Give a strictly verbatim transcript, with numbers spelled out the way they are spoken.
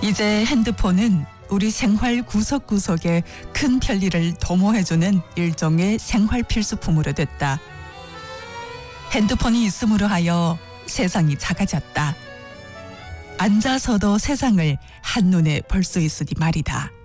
이제 핸드폰은 우리 생활 구석구석에 큰 편리를 도모해주는 일종의 생활 필수품으로 됐다. 핸드폰이 있음으로 하여 세상이 작아졌다. 앉아서도 세상을 한눈에 볼 수 있으니 말이다.